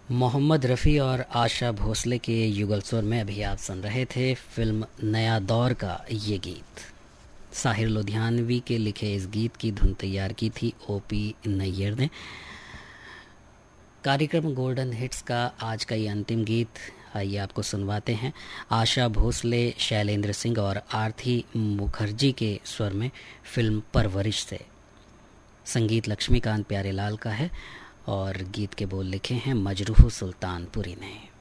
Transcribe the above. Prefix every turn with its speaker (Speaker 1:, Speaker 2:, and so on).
Speaker 1: मोहम्मद रफ़ी और आशा भोसले के युगल स्वर में अभी आप सुन रहे थे फिल्म नया दौर का ये गीत। साहिर लुधियानवी के लिखे इस गीत की धुन तैयार की थी ओपी नैयर ने। कार्यक्रम गोल्डन हिट्स का आज का ये अंतिम गीत आइए आपको सुनवाते हैं। आशा भोसले, शैलेंद्र सिंह और आरती मुखर्जी के स्वर में फिल्म परवरिश से। संगीत लक्ष्मीकांत प्यारेलाल का है और गीत के बोल लिखे हैं मजरूह सुल्तानपुरी ने।